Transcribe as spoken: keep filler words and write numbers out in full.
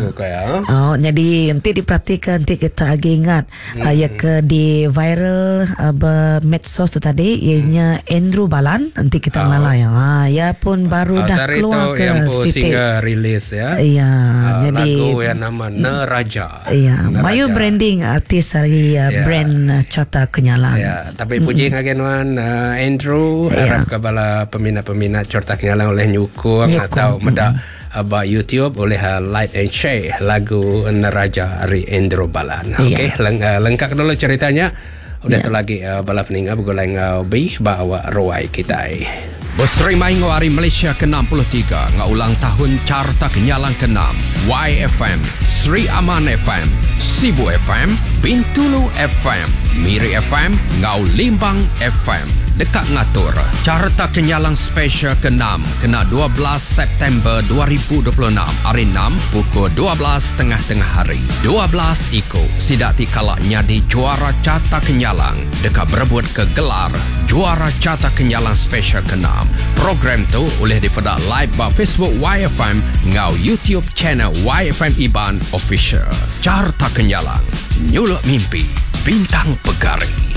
ke kau ya. Oh, jadi nanti diperhatikan, nanti kita lagi ingat hmm. uh, ya ke di viral uh, medsos tu tadi ianya hmm. Andrew Balan, nanti kita oh. melala yang ah ya pun baru uh, dah keluar ke yang Siti singa rilis ya. Iya, uh, jadi lagu yang nama Neraja. Iya, Mayu branding artis hari uh, yeah. brand uh, Carta Kenyalang. Ya, tapi puji ngagen wan uh, Andrew yeah. harap kepada peminat-peminat Carta Kenyalang oleh nyukung, nyukung. atau meda mm. aba YouTube oleh uh, like and share lagu Neraja dari Andrew Balan. Okey, yeah. Leng, uh, lengkap dulu ceritanya. Udah yeah. tu lagi uh, balap ninga bergoleng uh, bi bawa ruai kita. Berseri main ngawari Malaysia ke enam puluh tiga ngaulang tahun Carta Kenyalang ke enam. Y F M, Sri Aman F M, Sibu F M, Bintulu F M, Miri F M, Ngau Limbang F M. Dekat ngatur Carta Kenyalang Special ke enam kena dua belas September dua ribu dua puluh enam hari enam pukul dua belas tengah-tengah hari. dua belas Iko sidak tikala nyadi juara Carta Kenyalang dekat berebut ke gelar juara Carta Kenyalang Special ke enam. Program tu boleh dipedak live ba Facebook Y F M ngau YouTube channel Y F M Iban Official. Carta Kenyalang, nyuluk mimpi, bintang pegari.